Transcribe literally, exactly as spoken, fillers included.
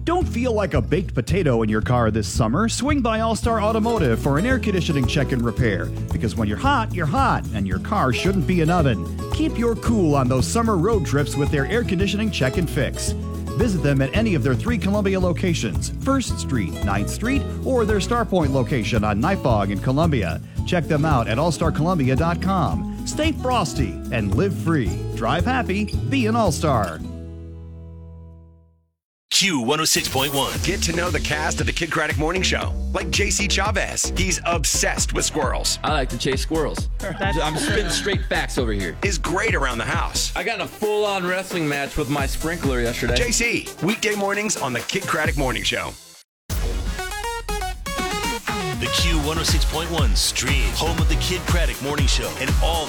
Don't feel like a baked potato in your car this summer. Swing by All-Star Automotive for an air conditioning check and repair. Because when you're hot, you're hot, and your car shouldn't be an oven. Keep your cool on those summer road trips with their air conditioning check and fix. Visit them at any of their three Columbia locations, first Street, ninth Street, or their Starpoint location on Nightbog in Columbia. Check them out at all star columbia dot com. Stay frosty and live free. Drive happy, be an All-Star. Q one oh six point one. Get to know the cast of the Kid Craddock Morning Show, like J C Chavez. He's obsessed with squirrels. I like to chase squirrels. I'm spitting straight facts over here. Is great around the house. I got in a full-on wrestling match with my sprinkler yesterday. J C, weekday mornings on the Kid Craddock Morning Show. The Q one oh six point one stream, home of the Kid Craddock Morning Show, and all